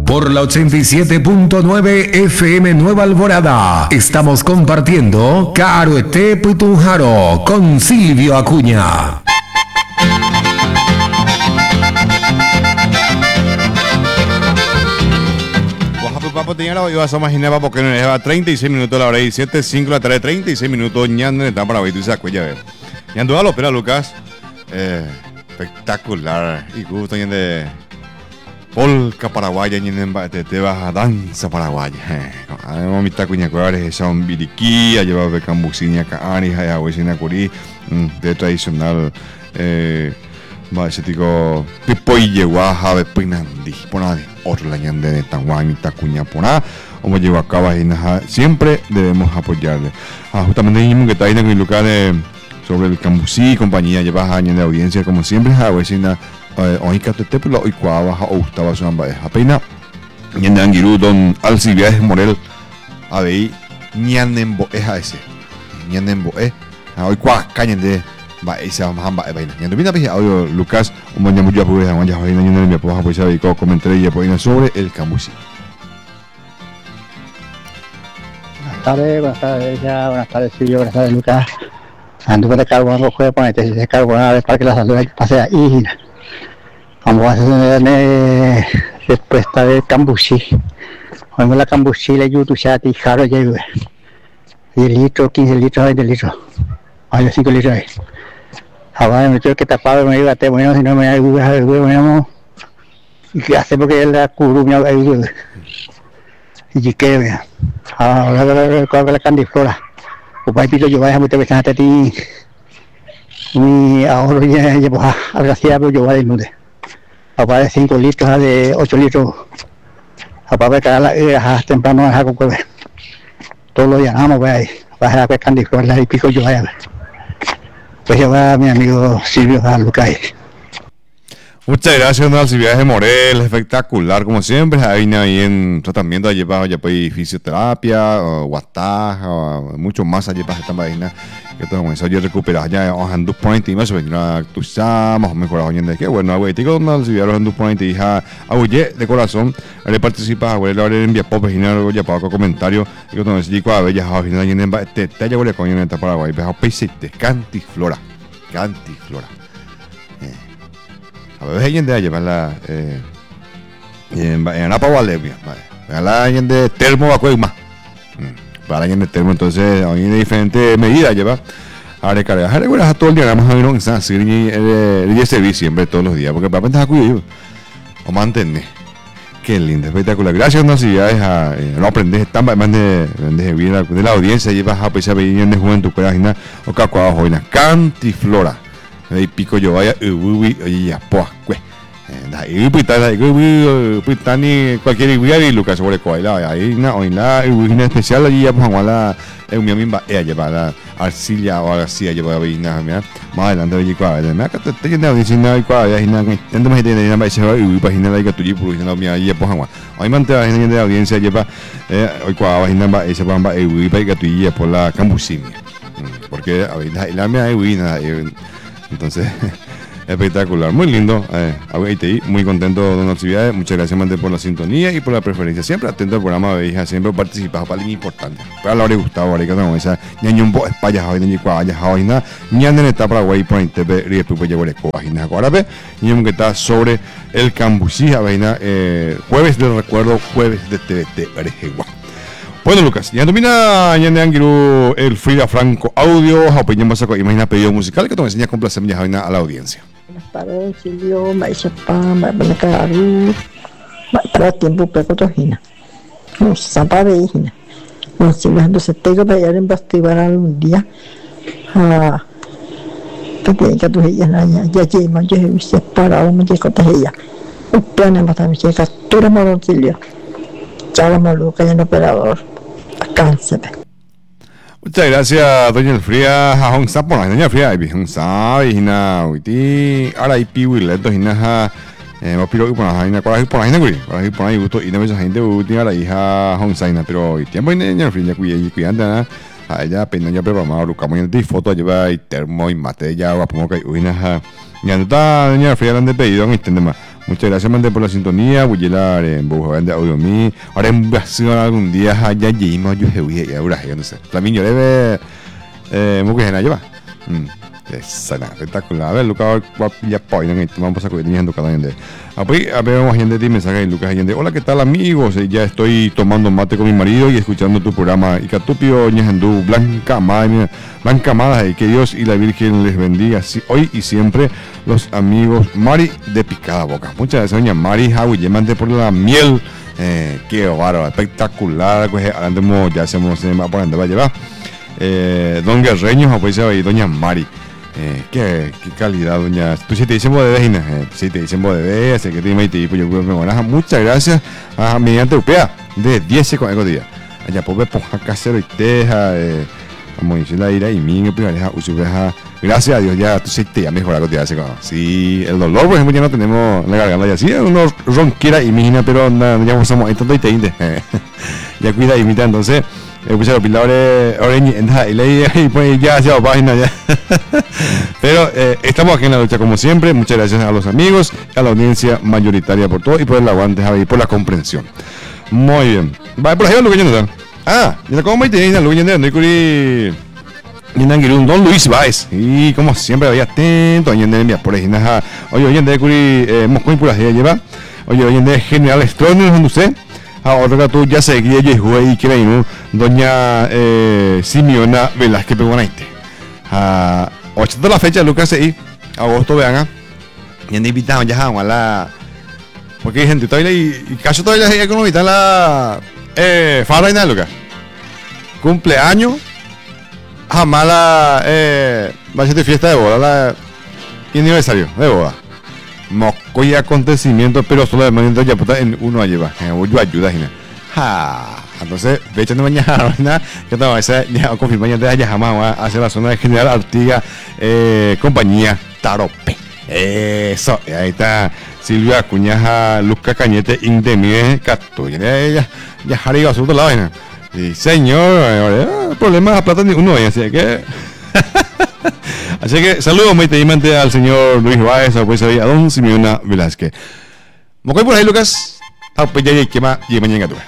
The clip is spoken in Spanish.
Por la 87.9 FM Nueva Alborada, estamos compartiendo Caroete Putunjaro con Silvio Acuña. Papo tenía la iba a imaginar porque no lleva 36 minutos la hora 17, 5 la tarde, 36 minutos ñando está para ver tú esa cuella ver. Ñando a la ópera Lucas. Espectacular y gusto de polka paraguaya ñende te vas a danza paraguaya. Además mi tacuña cuares esa un biriquía lleva de cambuciña caani ya huesina curí de tradicional va ese tico pipoi llegua have pinandi ponade otro la ñande de tanguani tacuña pona como lleva acá vagina siempre debemos apoyarle. Justamente mismo que está ahí en el lugar de sobre el Cambucí y compañía llevas años de audiencia como siempre a vecina hoy que te pelo y cuava o estaba su amba apenas ñande angiru don Alcibiades Morel a ver ñanembo es a ese ñanembo hoy cua cañende va esa hamba vaina ñando mina pe audio Lucas un buen mucho apoyo a ya vaina ñande me puedo apoyar y comentaré y poner sobre el Cambucí. Buenas tardes Silvio, buenas tardes Lucas. Ando por acá, vamos a jugar con este, se cargo a ver para que la salud pase ahí. Vamos a hacer respuesta del Cambucí. Vamos a la Cambucí, le ayudo a ti, jaro, ya 10 litros, 15 litros, 20 litros. Hay 5 litros ahí. Ahora me tengo que tapar, me iba a tener, bueno, si no me da el huevo, ¿y qué hace? Porque él la cubrió, me ha ido. Y que vea. Ahora con la candiflora. Upay pito yo vaya muchas veces hasta ti. Mi ahorro ya llevo a gracia, pero yo voy a desnude. Aparte de 5 litros, de 8 litros. Aparte de cada temprano a con cueve. Todos los días vamos a ir. Vas a ver candiflora y pico yo vaya. Pues ya va mi amigo Silvio a Lucas. Muchas gracias, don Alcibiades Morel, espectacular, como siempre, ahí en tratamiento, ha llevado ya pues fisioterapia, guatá, mucho más allá para esta vaina, que todo eso yo recuperar ya en 2 points y más o menos, tú sabes, más o menos, oyendo que bueno, güey, te digo, don Alcibiades en 2 points y ja, oye, de corazón, le participa, güey, le haré enviar pop, y ya para comentario, y que todo eso, y cuando ya, te llevo le coño en esta Paraguay, pero pesite, cantiflora. A ver, gente a llevarla en la Pavalevia, vale. La gente de termo va a más. Para la gente de termo, entonces, hay diferentes medidas lleva. A recargar, a regular todo el día, vamos a ver un servicio siempre, todos los días, porque para pensar cuyo o mantener. Qué lindo, espectacular. Gracias, no si ya no aprendes tan más de la audiencia, llevas a pesar de de juventud, corazón, o cacuado, joina, cantiflora. Ahí pico yo vaya oye ya poa cue ahí pitani cualquier igual y Lucas sobre coila ahí na una especial allí ya pues la mi misma ella lleva la arcilla o arcilla lleva vaina más adelante allí cuál me acá te yendo diciendo ahí cuál ya hina tanto más de nada se va y página la que tú y por no mi ahí pues agua ahí mante la gente de audiencia lleva hoy cuál vaina va esa bamba y para que tú y por la Cambucí porque la mía es entonces, espectacular, muy lindo. Muy contento, don Alcibiades. Muchas gracias, Mante, por la sintonía y por la preferencia. Siempre atento al programa de hija, siempre participado para alguien importante. Pero a la hora de Gustavo, ahora que no, esa ñañumbo, espaya, hoy en Yicuaya, hoy ñanden está Paraguay, por ahí, y después llegó el coajina. Ahora ve, ñañum que está sobre el Cambucí, jueves del recuerdo, jueves de TVT, Arejegua. Bueno, Lucas, ya domina Angiru el Frida Franco audio, opinión más imagina pedido musical que te enseña con placer a la audiencia. Buenas tardes, Silvio, para tiempo pecotojina. No, zapa de hijina. No, Silvio, entonces tengo que ir a investigar algún día. Que tiene que tu ella, ya lleva, yo he separado, me llegó a ella. Un plan en matar mi chica, tú eres morón, Silvio. Ya la maluca y el operador. Cáncer. Muchas gracias, doña Elfría. Hong Sapona, doña Elfría, Hong Sa, Hina, Witi, ahora hay piwiletos, Hina, Piro, por la Hina, por ahí, gusto, y no ves a gente, última la hija Hong Saina, pero el tiempo, doña Elfría, cuidando, a ella apenas ya preparado, buscamos en foto, lleva y termo y mate, ya, vamos a ir, ya no está, doña Elfría, grande pedido, no entiende más. Muchas gracias, Mante, por la sintonía. Buyelar en Bujabán de Audio Mi. Ahora en Brasil algún día allá lleguemos yo y ahora no sé. También yo debe muy que lleva. Es espectacular. A ver, Lucas, ya vamos a coger gente cada gente. A ver, gente de mensaje de Lucas gente. Hola, ¿qué tal, amigos? Ya estoy tomando mate con mi marido y escuchando tu programa. Y Catupio, Ñajandú, Blanca Amada, y que Dios y la Virgen les bendiga hoy y siempre. Los amigos Mari de Picada Boca. Muchas gracias, doña Mari Javi, llamante por la miel. Qué bárbaro, espectacular. Pues ahora ya hacemos por donde va a llevar. Don Guerreño, pues ahí, doña Mari. Qué calidad, doña. Tú sí te dicen bodebé, Gina. Sí te dicen bodebé, así que te pues yo me buenas. Muchas gracias a mediante Europea de 10 con el día. Allá pues ponja casero y teja, como dice la ira y mi primaria usubeja. Gracias a Dios, ya tú sí te ya mejora con así como. Sí, el dolor, por ejemplo, ya no tenemos la garganta ya. Sí, uno ronquera y mina, pero nada, ya usamos esto y te inde. Ya cuida y imita, entonces. Pues los pilares y pues ya se página ya. Pero estamos aquí en la lucha como siempre. Muchas gracias a los amigos, a la audiencia mayoritaria por todo y por el aguante, Javi, y por la comprensión. Muy bien. Va por ahí lo que yo no da. Ya como me tiene lo que yo no doy Don Luis Baez y como siempre había atento ayer de por ahí oye de curi Moscú por ahí lleva. Oye de General Stroner donde usted. Ahora tú ya seguía yo y que vino doña Simeona Velázquez Peguanaite. 8 de la fecha, Lucas, y agosto, vean, y han invitado ya a la. Porque hay gente todavía y caso todavía hay que invitar la Farraina, Lucas. Cumpleaños, jamás la va a ser fiesta de boda, y aniversario de boda. Moco y acontecimiento, pero solo de manera ya puta en uno a llevar. Yo ayuda, Gina. Entonces, de hecho, no mañana, yo te voy a hacer, ya confirmar ya jamás voy a hacer la zona de General Artiga, compañía Tarope. Eso, y ahí está Silvia Cuñaja, Lucas Cañete, Indemie, Cato. Ya jariga a su otro lado, Gina. Y señor, problemas a plata ni uno, así que. Así que saludos muy teimante al señor Luis Báez, pues ahí a don Simeona Velázquez. Me voy por ahí, Lucas. Pues ya que más y mañana tú.